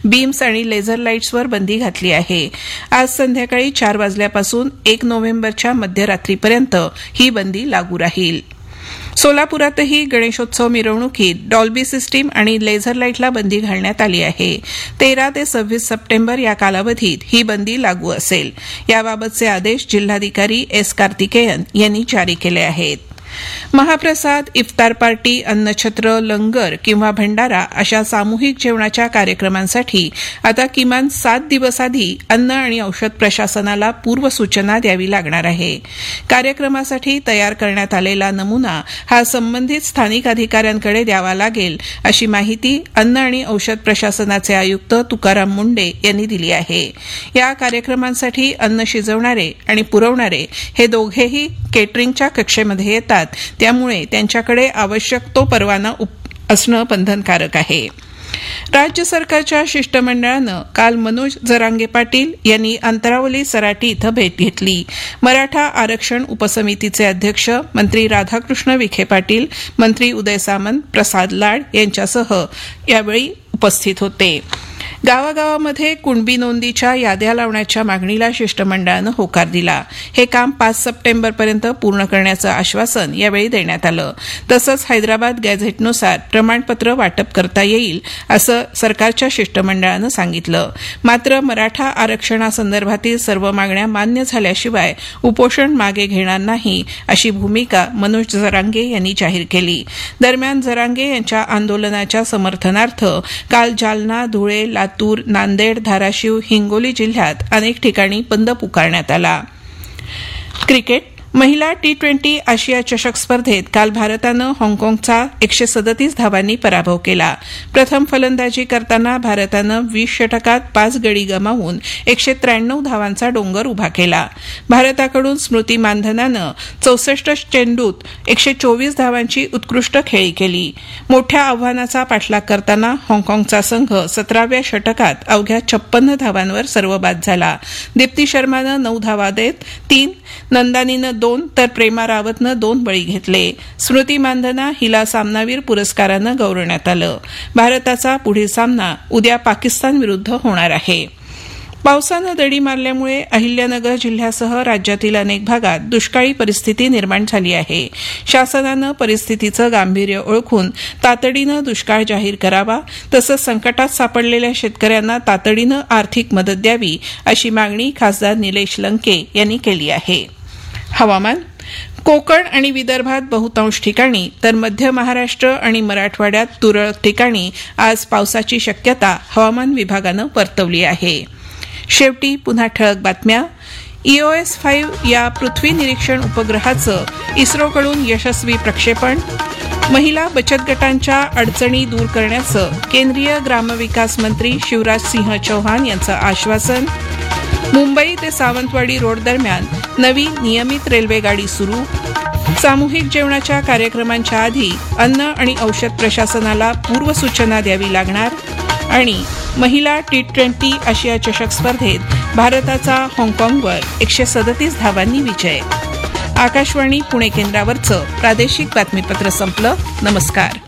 Beams आणि laser लाईट्सवर बंदी घातली आहे. आज संध्याकाळी 4 वाजल्यापासून 1 नोव्हेंबरच्या मध्यरात्रीपर्यंत ही बंदी लागू राहील. सोलापुरातही गणेशोत्सव मिरवणुकीत डॉल्बी सिस्टीम आणि लेझर लाईटला बंदी घालण्यात आली आहे. 13 ते 26 सप्टेंबर या कालावधीत ही बंदी लागू असेल. याबाबतचे आदेश जिल्हाधिकारी एस. कार्तिकेयन यांनी जारी केले आहेत. महाप्रसाद, इफ्तार पार्टी, अन्नछत्र, लंगर किंवा भंडारा अशा सामूहिक जेवणाच्या कार्यक्रमांसाठी आता किमान 7 दिवस आधी अन्न आणि औषध प्रशासनाला पूर्वसूचना द्यावी लागणार आहे. कार्यक्रमासाठी तयार करण्यात आलेला नमुना हा संबंधित स्थानिक अधिकाऱ्यांकडे द्यावा लागेल अशी माहिती अन्न आणि औषध प्रशासनाचे आयुक्त तुकाराम मुंडे यांनी दिली आहे. या कार्यक्रमांसाठी अन्न शिजवणारे आणि पुरवणारे हे दोघेही केटरिंगच्या कक्षेमध्ये येतात. त्यामुळे त्यांच्याकडे आवश्यक तो परवाना असणं बंधनकारक आहे. राज्य सरकारच्या शिष्टमंडळानं काल मनोज जरांगे पाटील यांनी अंतरावली सराटी इथं भेट घेतली. मराठा आरक्षण उपसमितीचे अध्यक्ष मंत्री राधाकृष्ण विखे पाटील, मंत्री उदय सामंत, प्रसाद लाड यांच्यासह यावेळी उपस्थित होते. गावागावामध्ये कुणबी नोंदीच्या याद्या लावण्याच्या मागणीला शिष्टमंडळानं होकार दिला. हे काम 5 सप्टेंबरपर्यंत पूर्ण करण्याचं आश्वासन यावेळी देण्यात आलं. तसंच हैदराबाद गॅझेटनुसार प्रमाणपत्र वाटप करता येईल असं सरकारच्या शिष्टमंडळानं सांगितलं. मात्र मराठा आरक्षणासंदर्भातील सर्व मागण्या मान्य झाल्याशिवाय उपोषण मागे घेणार नाही अशी भूमिका मनोज जरांगे यांनी जाहीर केली. दरम्यान जरांगे यांच्या आंदोलनाच्या समर्थनार्थ काल जालना, धुळे, लातूर, नांदेड, धाराशिव, हिंगोली जिल्ह्यात अनेक ठिकाणी बंद पुकारण्यात आला. क्रिकेट महिला T20 आशिया चषक स्पर्धेत काल भारतानं हाँगकाँगचा 137 धावांनी पराभव केला. प्रथम फलंदाजी करताना भारतानं 20 षटकात 5 गडी गमावून 193 धावांचा डोंगर उभा केला. भारताकडून स्मृती मानधनानं 64 चेंडूत 124 धावांची उत्कृष्ट खेळी केली. मोठ्या आव्हानाचा पाठलाग करताना हाँगकाँगचा संघ 17व्या षटकात अवघ्या 56 धावांवर सर्वबाद झाला. दीप्ती शर्मानं 9 धावा देत 3, नंदानीनं 2 तर प्रेमा रावतनं 2 बळी घेतले. स्मृती मानधना हिला सामनावीर पुरस्कारानं गौरवण्यात आलं. भारताचा पुढील सामना उद्या पाकिस्तान विरुद्ध होणार आहे. पावसानं दडी मारल्यामुळे अहिल्यानगर जिल्ह्यासह राज्यातील अनेक भागात दुष्काळी परिस्थिती निर्माण झाली आहे. शासनानं परिस्थितीचं गांभीर्य ओळखून तातडीनं दुष्काळ जाहीर करावा, तसंच संकटात सापडलेल्या शेतकऱ्यांना तातडीनं आर्थिक मदत द्यावी अशी मागणी खासदार निलेश लंके यांनी केली आहे. हवामान. कोकण आणि विदर्भात बहुतांश ठिकाणी तर मध्य महाराष्ट्र आणि मराठवाड्यात तुरळक ठिकाणी आज पावसाची शक्यता हवामान विभागानं वर्तवली आहे. शेवटी पुन्हा ठळक बातम्या. EOS-5 या पृथ्वी निरीक्षण उपग्रहाचं इस्रोकडून यशस्वी प्रक्षेपण. महिला बचत गटांच्या अडचणी दूर करण्याचं केंद्रीय ग्रामविकास मंत्री शिवराज सिंह चौहान यांचं आश्वासन. मुंबई ते सावंतवाडी रोड दरम्यान नवी नियमित रेल्वे गाडी सुरू. सामूहिक जेवणाच्या कार्यक्रमांच्या आधी अन्न आणि औषध प्रशासनाला पूर्वसूचना द्यावी लागणार. आणि महिला T20 आशिया चषक स्पर्धेत भारताचा हाँगकाँगवर 137 धावांनी विजय. आकाशवाणी पुणे केंद्रावरचं प्रादेशिक बातमीपत्र संपलं. नमस्कार.